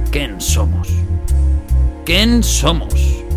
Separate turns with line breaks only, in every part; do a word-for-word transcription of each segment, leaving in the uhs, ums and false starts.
quen somos? Quen somos?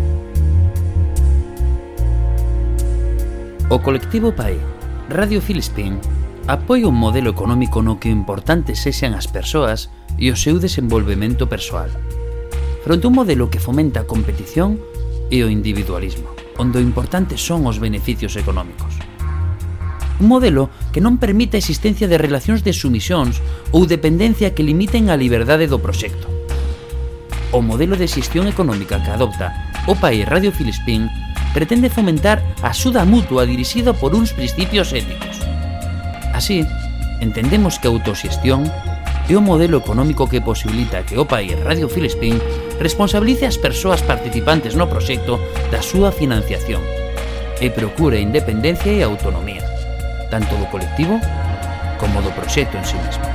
O colectivo P A I, Radio Filispín, apoia un modelo económico no que o importante sexan as persoas e o seu desenvolvemento persoal, fronte a un modelo que fomenta a competición e o individualismo, onde o importante son os beneficios económicos. Un modelo que non permite a existencia de relacións de sumisións ou dependencia que limiten a liberdade do proxecto. O modelo de xestión económica que adopta o P A I Radio Filispín pretende fomentar a axuda mutua dirixida por uns principios éticos. Así, entendemos que a autoxestión é o modelo económico que posibilita que o P A I Radio Filispín responsabilice as persoas participantes no proxecto da súa financiación e procure a independencia e a autonomía, tanto do colectivo como do proxecto en sí mesmo.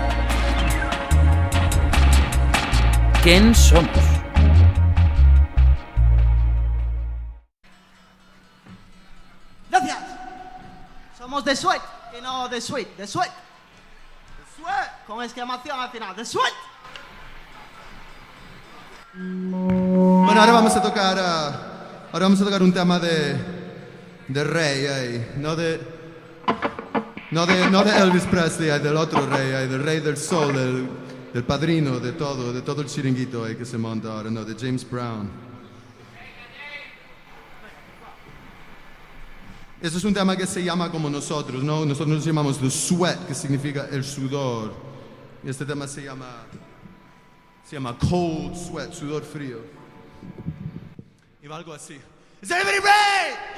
Quen somos?
Gracias. Somos de Sweat, y no de Sweet, de Sweat. De Sweat, con exclamación al final, de Sweat.
Bueno, ahora vamos a tocar, uh, ahora vamos a tocar un tema de, de rey, eh, no de, no de, no de Elvis Presley, eh, del otro rey, eh, del rey del sol, del, del padrino de todo, de todo el chiringuito eh, que se monta ahora, no, de James Brown. Este es un tema que se llama como nosotros, ¿no? Nosotros nos llamamos The Sweat, que significa el sudor. Y este tema se llama, se llama Cold Sweat, sudor frío. Y va algo así. Is everybody ready?